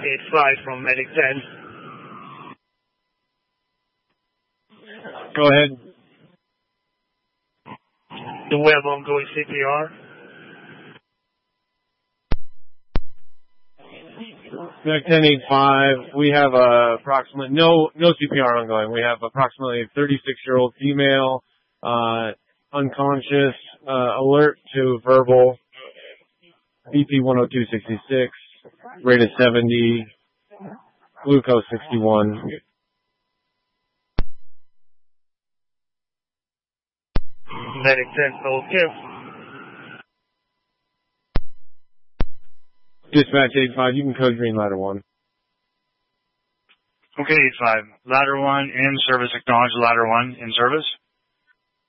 8-5 from Medic 10. Go ahead. Do we have ongoing CPR? Medic 10-8-5, we have approximately, no CPR ongoing. We have approximately a 36-year-old female, unconscious, alert to verbal, BP 102.66, rate of 70, glucose 61. Medic 10, okay. Dispatch 8-5, you can code green ladder 1. Okay, 8-5. Ladder 1 in service, acknowledge ladder 1 in service.